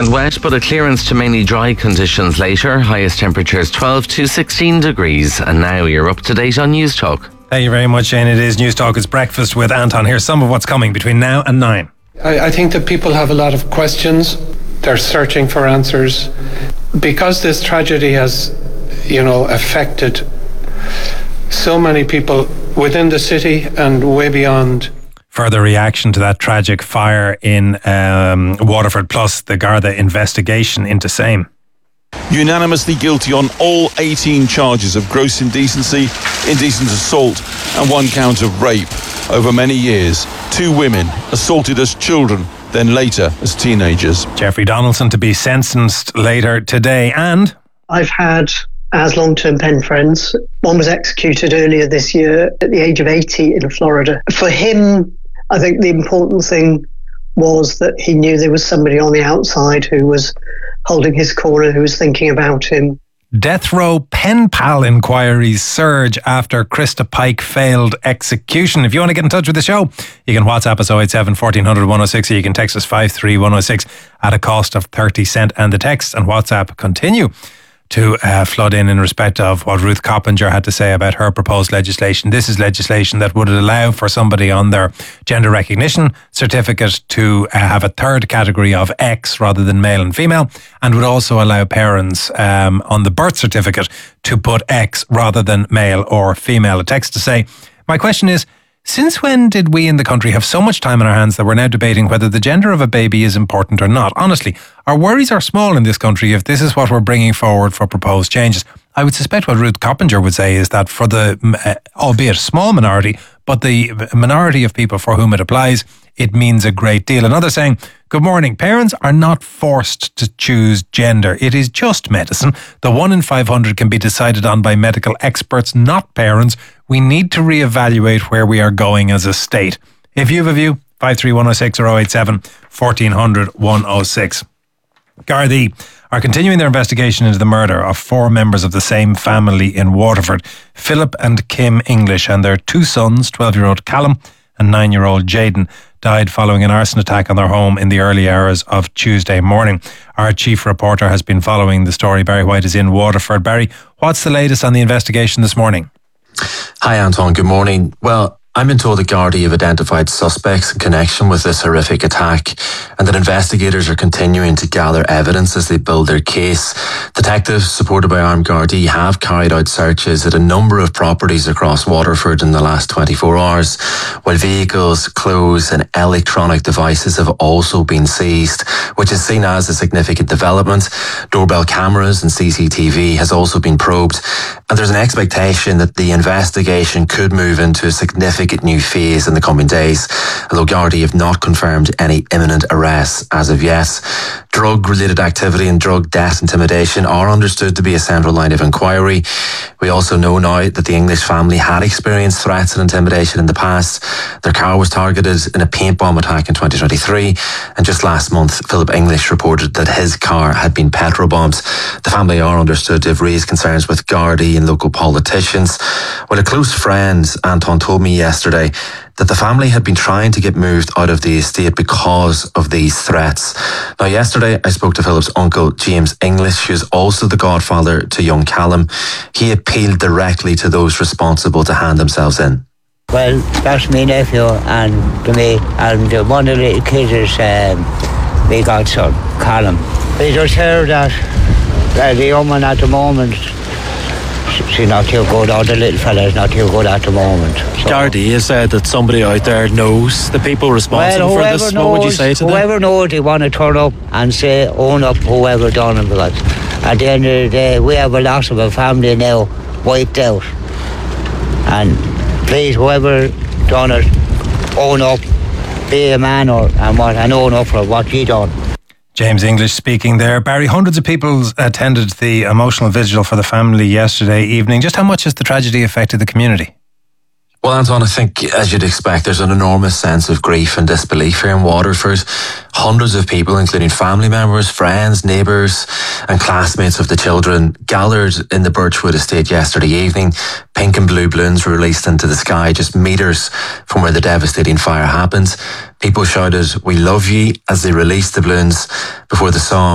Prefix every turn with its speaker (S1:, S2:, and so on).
S1: and wet, but a clearance to mainly dry conditions later. Highest temperatures 12 to 16 degrees. And now you're up to date on News Talk.
S2: Thank you very much, Shane. It is News Talk. It's breakfast with Anton. Here's some of what's coming between now and 9.
S3: I think that people have a lot of questions. They're searching for answers. Because this tragedy has, affected so many people within the city and way beyond.
S2: Further reaction to that tragic fire in Waterford, plus the Garda investigation into same.
S4: Unanimously guilty on all 18 charges of gross indecency, indecent assault and one count of rape. Over many years, 2 women assaulted as children, then later as teenagers.
S2: Jeffrey Donaldson to be sentenced later today. And
S5: I've had, as long-term pen friends, one was executed earlier this year at the age of 80 in Florida. For him, I think the important thing was that he knew there was somebody on the outside who was holding his corner, who was thinking about him.
S2: Death row pen pal inquiries surge after Krista Pike failed execution. If you want to get in touch with the show, you can WhatsApp us 087 1400 106, or you can text us 53106 at a cost of 30 cents. And the text and WhatsApp continue to flood in respect of what Ruth Coppinger had to say about her proposed legislation. This is legislation that would allow for somebody on their gender recognition certificate to have a third category of X rather than male and female, and would also allow parents on the birth certificate to put X rather than male or female. A text to say, my question is, since when did we in the country have so much time on our hands that we're now debating whether the gender of a baby is important or not? Honestly, our worries are small in this country if this is what we're bringing forward for proposed changes. I would suspect what Ruth Coppinger would say is that for the, albeit small minority, but the minority of people for whom it applies, it means a great deal. Another saying, good morning. Parents are not forced to choose gender. It is just medicine. The 1 in 500 can be decided on by medical experts, not parents. We need to reevaluate where we are going as a state. If you have a view, 53106 or 087 1400 106. Gardaí are continuing their investigation into the murder of 4 members of the same family in Waterford, Philip and Kim English, and their 2 sons, 12-year-old Callum and 9-year-old Jaden, died following an arson attack on their home in the early hours of Tuesday morning. Our chief reporter has been following the story. Barry White is in Waterford. Barry, what's the latest on the investigation this morning?
S6: Hi Anton, good morning. Well, I've been told that Gardaí have identified suspects in connection with this horrific attack and that investigators are continuing to gather evidence as they build their case. Detectives, supported by armed Gardaí, have carried out searches at a number of properties across Waterford in the last 24 hours, while vehicles, clothes and electronic devices have also been seized, which is seen as a significant development. Doorbell cameras and CCTV has also been probed, and there's an expectation that the investigation could move into a significant new phase in the coming days, although Gardaí have not confirmed any imminent arrests as of yet. Drug-related activity and drug debt intimidation are understood to be a central line of inquiry. We also know now that the English family had experienced threats and intimidation in the past. Their car was targeted in a paint bomb attack in 2023, and just last month, Philip English reported that his car had been petrol bombed. The family are understood to have raised concerns with Gardaí and local politicians. Well, a close friend, Anton, told me yesterday that the family had been trying to get moved out of the estate because of these threats. Now, yesterday I spoke to Philip's uncle, James English, who's also the godfather to young Callum. He appealed directly to those responsible to hand themselves in.
S7: Well, that's my nephew and to me, and one of the little kids is my godson, Callum. We just heard that the young one at the moment, she's not too good, or the little fella's not too good at the moment. So.
S8: Gardaí has said that somebody out there knows the people responsible for this. What would you say to them?
S7: Whoever knows, they want to turn up and say, own up whoever done it, because at the end of the day, we have a loss of a family now wiped out. And please, whoever done it, own up, be a man and own up for what you done.
S2: James English speaking there. Barry, hundreds of people attended the emotional vigil for the family yesterday evening. Just how much has the tragedy affected the community?
S6: Well, Anton, I think, as you'd expect, there's an enormous sense of grief and disbelief here in Waterford. Hundreds of people, including family members, friends, neighbours and classmates of the children, gathered in the Birchwood estate yesterday evening. Pink and blue balloons were released into the sky just metres from where the devastating fire happened. People shouted, "We love ye," as they released the balloons before the song